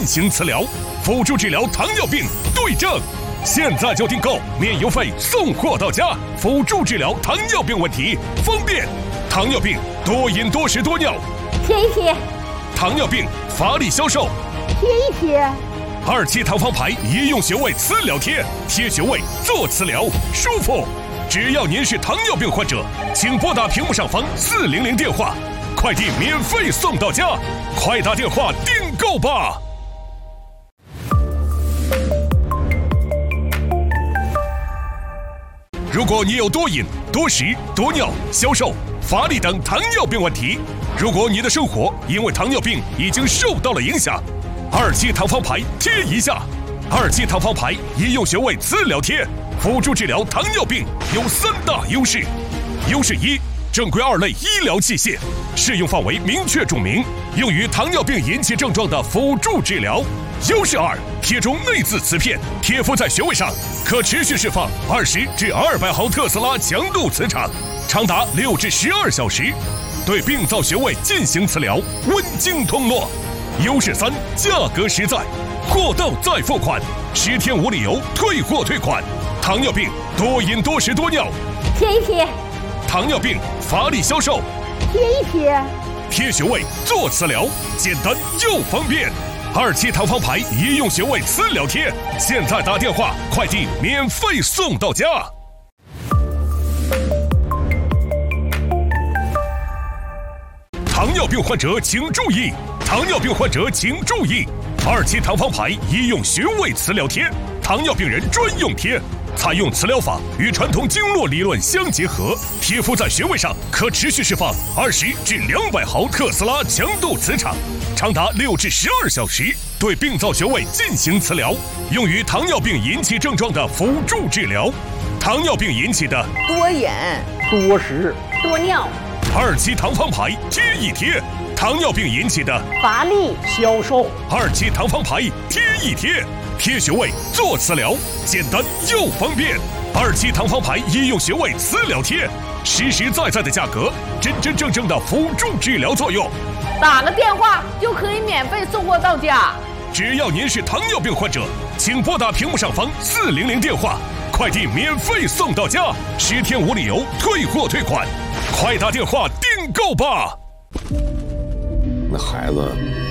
进行磁疗，辅助治疗糖尿病对症。现在就订购，免邮费送货到家，辅助治疗糖尿病问题，方便。糖尿病多饮多食多尿， 贴一贴； 糖尿病乏力消瘦， 贴一贴。 2期糖方牌医用穴位磁疗贴，贴穴位做磁疗舒服。只要您是糖尿病患者，请拨打屏幕上方400电话，快递免费送到家，快打电话订购吧。如果你有多饮、多食、多尿、消瘦、乏力等糖尿病问题，如果你的生活因为糖尿病已经受到了影响，2期糖方牌贴一下。2期糖方牌医用穴位磁疗贴，辅助治疗糖尿病有3大优势。优势1，正规2类医疗器械，适用范围明确注明，用于糖尿病引起症状的辅助治疗。优势2，贴中内置磁片，贴敷在穴位上，可持续释放20至200毫特斯拉强度磁场，长达6至12小时，对病灶穴位进行磁疗，温经通络。优势3，价格实在，货到再付款，10天无理由退货退款。糖尿病多饮多食多尿， 贴一贴； 糖尿病乏力消瘦， 贴一贴。 贴穴位做磁疗，简单又方便。2期糖方牌医用穴位磁疗贴，现在打电话，快递免费送到家。糖尿病患者请注意！糖尿病患者请注意！2期糖方牌医用穴位磁疗贴，糖尿病人专用贴，采用磁疗法与传统经络理论相结合，贴敷在穴位上，可持续释放20至200毫特斯拉强度磁场，长达6至12小时，对病灶穴位进行磁疗，用于糖尿病引起症状的辅助治疗。糖尿病引起的多饮、 多食、 多尿。 2期糖方牌贴一贴，糖尿病引起的乏力、 消瘦。 2期糖方牌贴一贴，贴穴位做磁疗，简单又方便。2期糖方牌医用穴位磁疗贴，实实在在的价格，真真正正的辅助治疗作用。 打个电话就可以免费送货到家。 只要您是糖尿病患者，请拨打屏幕上方400电话，快递免费送到家，10天无理由退货退款，快打电话订购吧。 那孩子，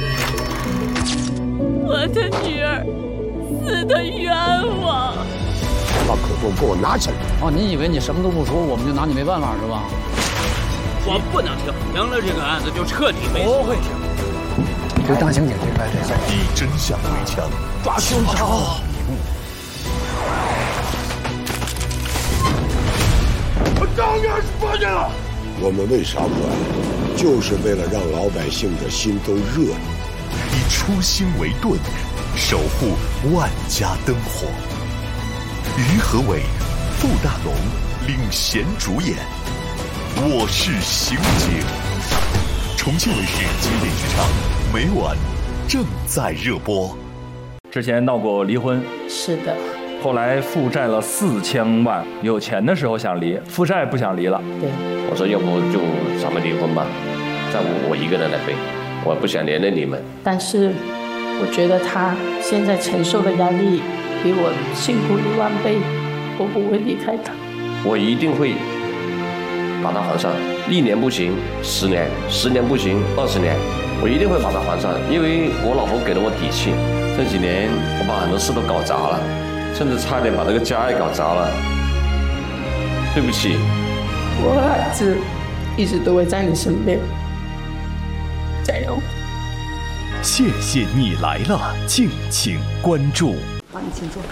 我的女儿死得冤枉。 把可颂给我拿起来！ 哦，你以为你什么都不说，我们就拿你没办法是吧？ 我不能停，停了这个案子就彻底没戏。 不会停。就当刑警这边这事， 以真相为枪， 抓凶手！我当然是发现了。我们为啥不安？就是为了让老百姓的心都热闹。 以初心为盾，守护万家灯火。于和伟、傅大龙领衔主演，《我是刑警》。重庆卫视经典剧场，每晚正在热播。 之前闹过离婚， 是的。 后来负债了4000万，有钱的时候想离，负债不想离了。 对， 我说要不就咱们离婚吧，再我一个人来背，我不想连累你们。 但是我觉得他现在承受的压力比我辛苦1万倍，我不会离开他。 我一定会把它还上，1年不行10年，10年不行20年，我一定会把它还上，因为我老婆给了我底气。这几年我把很多事都搞砸了，甚至差点把这个家也搞砸了，对不起。 我和孩子一直都会在你身边，加油！ 谢谢你来了，敬请关注。 好，你请坐。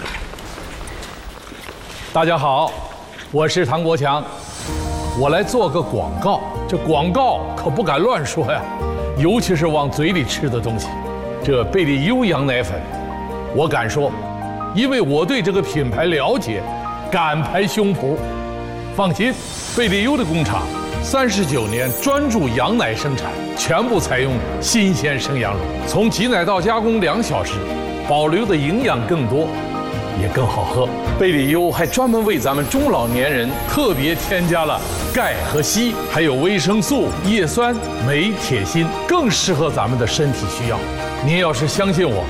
大家好，我是唐国强，我来做个广告。这广告可不敢乱说呀，尤其是往嘴里吃的东西。这贝利优羊奶粉，我敢说，因为我对这个品牌了解，敢拍胸脯。放心，贝利优的工厂39年专注羊奶生产，全部采用新鲜生羊乳，从挤奶到加工2小时，保留的营养更多，也更好喝。贝利优还专门为咱们中老年人特别添加了钙和硒，还有维生素、叶酸、镁、铁、锌，更适合咱们的身体需要。您要是相信我，